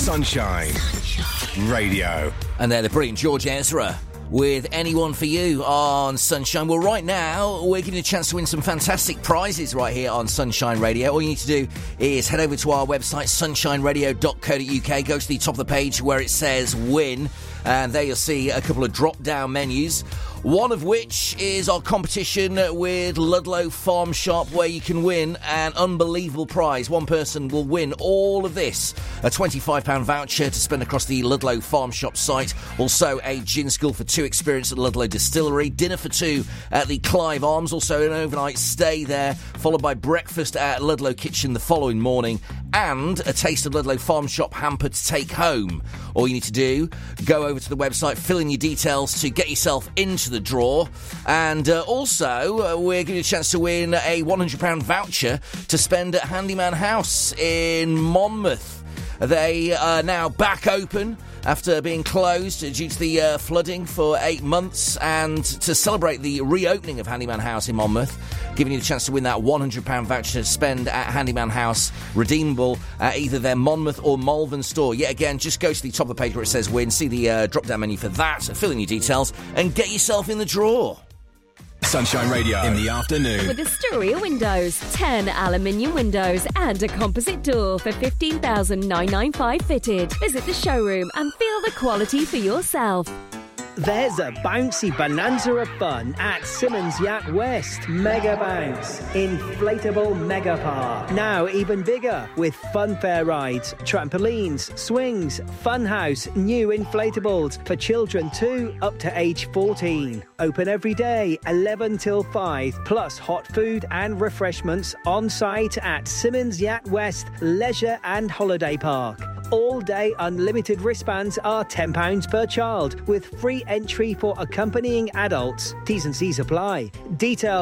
Sunshine Radio. And they're the brilliant George Ezra with Anyone For You on Sunshine. Well, right now, we're giving you a chance to win some fantastic prizes right here on Sunshine Radio. All you need to do is head over to our website, sunshineradio.co.uk, go to the top of the page where it says win, and there you'll see a couple of drop-down menus. One of which is our competition with Ludlow Farm Shop, where you can win an unbelievable prize. One person will win all of this. A £25 voucher to spend across the Ludlow Farm Shop site. Also a gin school for 2 experience at Ludlow Distillery. Dinner for 2 at the Clive Arms. Also an overnight stay there, followed by breakfast at Ludlow Kitchen the following morning. And a taste of Ludlow Farm Shop hamper to take home. All you need to do, go over to the website, fill in your details to get yourself into the draw. And also, we're giving you a chance to win a £100 voucher to spend at Handyman House in Monmouth. They are now back open after being closed due to the flooding for 8 months, and to celebrate the reopening of Handyman House in Monmouth, giving you the chance to win that £100 voucher to spend at Handyman House, redeemable at either their Monmouth or Malvern store. Yet again, just go to the top of the page where it says win, see the drop-down menu for that, fill in your details, and get yourself in the draw. Sunshine Radio in the afternoon. With Astoria Windows, 10 aluminium windows and a composite door for $15,995 fitted. Visit the showroom and feel the quality for yourself. There's a bouncy bonanza of fun at Simmons Yacht West. Mega Bounce. Inflatable Mega Park. Now even bigger with funfair rides, trampolines, swings, funhouse, new inflatables for children too up to age 14. Open every day, 11 till 5, plus hot food and refreshments on site at Simmons Yacht West Leisure and Holiday Park. All-day unlimited wristbands are £10 per child, with free entry for accompanying adults. T's and C's apply. Details